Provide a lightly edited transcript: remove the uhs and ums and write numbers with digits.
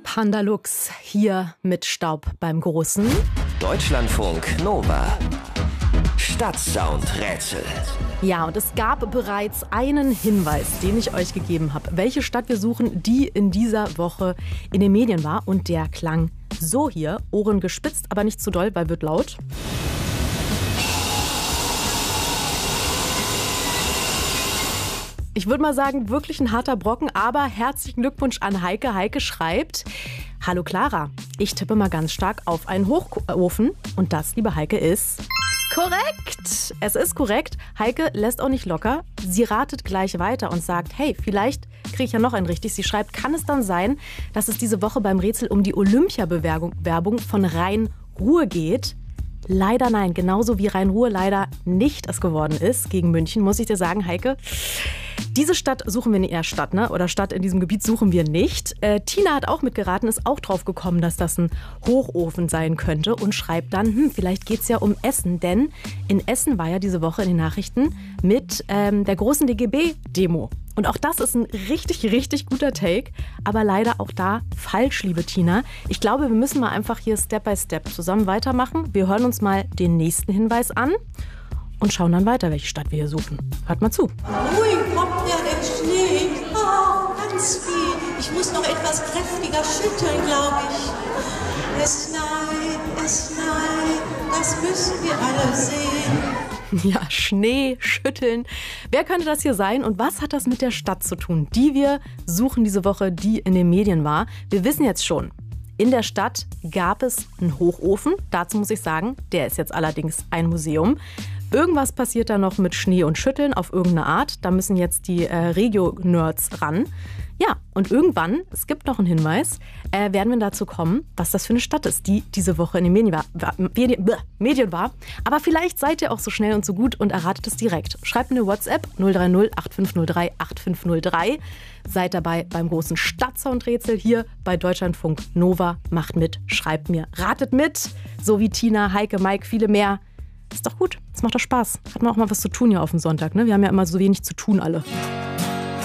Pandalux hier mit Staub beim Großen. Deutschlandfunk Nova. Stadtsound-Rätsel. Ja, und es gab bereits einen Hinweis, den ich euch gegeben habe, welche Stadt wir suchen, die in dieser Woche in den Medien war. Und der klang so hier, Ohren gespitzt, aber nicht zu doll, weil wird laut. Ich würde mal sagen, wirklich ein harter Brocken, aber herzlichen Glückwunsch an Heike. Heike schreibt: Hallo Clara, ich tippe mal ganz stark auf einen Hochofen und das, liebe Heike, ist korrekt. Es ist korrekt. Heike lässt auch nicht locker. Sie ratet gleich weiter und sagt, hey, vielleicht kriege ich ja noch einen richtig. Sie schreibt, kann es dann sein, dass es diese Woche beim Rätsel um die Olympia-Bewerbung von Rhein-Ruhr geht? Leider nein, genauso wie Rhein-Ruhr leider nicht es geworden ist gegen München, muss ich dir sagen, Heike. Diese Stadt suchen wir nicht, Stadt, ne? Oder Stadt in diesem Gebiet suchen wir nicht. Tina hat auch mitgeraten, ist auch drauf gekommen, dass das ein Hochofen sein könnte und schreibt dann, vielleicht geht es ja um Essen, denn in Essen war ja diese Woche in den Nachrichten mit der großen DGB-Demo. Und auch das ist ein richtig, richtig guter Take, aber leider auch da falsch, liebe Tina. Ich glaube, wir müssen mal einfach hier Step by Step zusammen weitermachen. Wir hören uns mal den nächsten Hinweis an und schauen dann weiter, welche Stadt wir hier suchen. Hört mal zu. Ruhig kommt der Schnee, ganz viel. Ich muss noch etwas kräftiger schütteln, glaube ich. Es schneit, das müssen wir alle sehen. Ja, Schnee, schütteln. Wer könnte das hier sein und was hat das mit der Stadt zu tun, die wir suchen diese Woche, die in den Medien war? Wir wissen jetzt schon, in der Stadt gab es einen Hochofen. Dazu muss ich sagen, der ist jetzt allerdings ein Museum. Irgendwas passiert da noch mit Schnee und Schütteln auf irgendeine Art. Da müssen jetzt die Regio-Nerds ran. Ja, und irgendwann, es gibt noch einen Hinweis, werden wir dazu kommen, was das für eine Stadt ist, die diese Woche in den Medien war. Aber vielleicht seid ihr auch so schnell und so gut und erratet es direkt. Schreibt eine WhatsApp 030 8503 8503. Seid dabei beim großen Stadtsound-Rätsel hier bei Deutschlandfunk Nova. Macht mit, schreibt mir, ratet mit. So wie Tina, Heike, Mike, viele mehr. Ist doch gut, es macht doch Spaß. Hat man auch mal was zu tun hier auf dem Sonntag, ne? Wir haben ja immer so wenig zu tun alle.